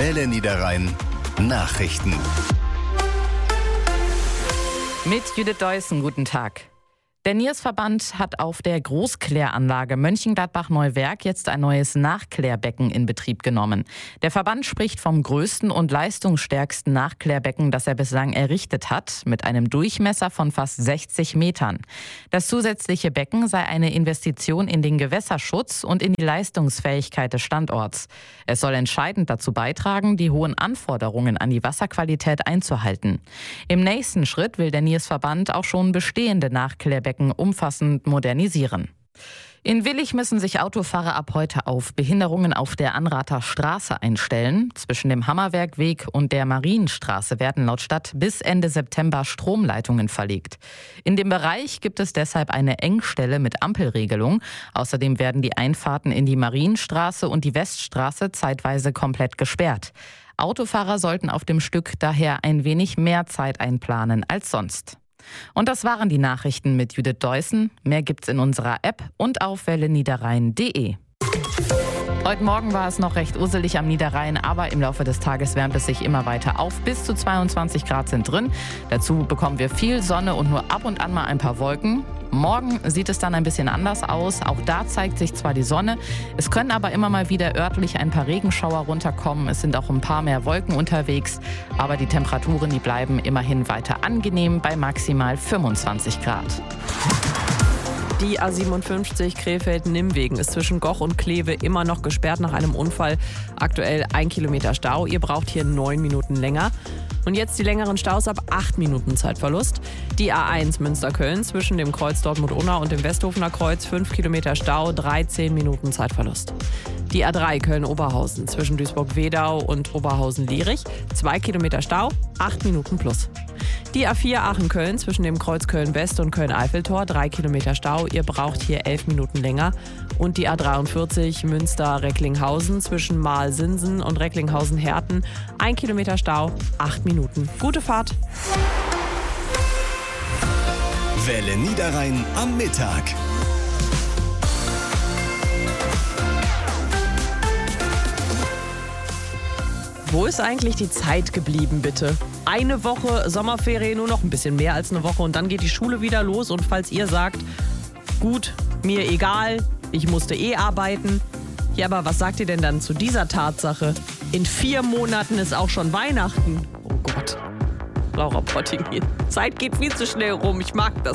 Welle Niederrhein Nachrichten. Mit Judith Deussen, guten Tag. Der NIRS-Verband hat auf der Großkläranlage Mönchengladbach-Neuwerk jetzt ein neues Nachklärbecken in Betrieb genommen. Der Verband spricht vom größten und leistungsstärksten Nachklärbecken, das er bislang errichtet hat, mit einem Durchmesser von fast 60 Metern. Das zusätzliche Becken sei eine Investition in den Gewässerschutz und in die Leistungsfähigkeit des Standorts. Es soll entscheidend dazu beitragen, die hohen Anforderungen an die Wasserqualität einzuhalten. Im nächsten Schritt will der NIRS-Verband auch schon bestehende Nachklärbecken umfassend modernisieren. In Willich müssen sich Autofahrer ab heute auf Behinderungen auf der Anrather Straße einstellen. Zwischen dem Hammerwerkweg und der Marienstraße werden laut Stadt bis Ende September Stromleitungen verlegt. In dem Bereich gibt es deshalb eine Engstelle mit Ampelregelung. Außerdem werden die Einfahrten in die Marienstraße und die Weststraße zeitweise komplett gesperrt. Autofahrer sollten auf dem Stück daher ein wenig mehr Zeit einplanen als sonst. Und das waren die Nachrichten mit Judith Deussen. Mehr gibt's in unserer App und auf welleniederrhein.de. Heute Morgen war es noch recht urselig am Niederrhein, aber im Laufe des Tages wärmt es sich immer weiter auf. Bis zu 22 Grad sind drin. Dazu bekommen wir viel Sonne und nur ab und an mal ein paar Wolken. Morgen sieht es dann ein bisschen anders aus. Auch da zeigt sich zwar die Sonne, es können aber immer mal wieder örtlich ein paar Regenschauer runterkommen. Es sind auch ein paar mehr Wolken unterwegs, aber die Temperaturen, die bleiben immerhin weiter angenehm bei maximal 25 Grad. Die A57 Krefeld-Nimmwegen ist zwischen Goch und Kleve immer noch gesperrt nach einem Unfall. Aktuell 1 Kilometer Stau. Ihr braucht hier 9 Minuten länger. Und jetzt die längeren Staus ab 8 Minuten Zeitverlust. Die A1 Münster-Köln zwischen dem Kreuz Dortmund-Unna und dem Westhofener Kreuz 5 Kilometer Stau, 13 Minuten Zeitverlust. Die A3 Köln-Oberhausen zwischen Duisburg-Wedau und Oberhausen-Lierich 2 Kilometer Stau, 8 Minuten plus. Die A4 Aachen-Köln zwischen dem Kreuz Köln-West und Köln-Eiffeltor 3 Kilometer Stau, ihr braucht hier 11 Minuten länger. Und die A43 Münster-Recklinghausen zwischen Mahl-Sinsen und Recklinghausen-Herten 1 Kilometer Stau, 8 Minuten. Gute Fahrt! Welle Niederrhein am Mittag. Wo ist eigentlich die Zeit geblieben, bitte? Eine Woche Sommerferien, nur noch ein bisschen mehr als eine Woche und dann geht die Schule wieder los. Und falls ihr sagt, gut, mir egal, ich musste arbeiten. Ja, aber was sagt ihr denn dann zu dieser Tatsache? In 4 Monaten ist auch schon Weihnachten. Oh Gott. Laura Potting, Zeit geht viel zu schnell rum, ich mag das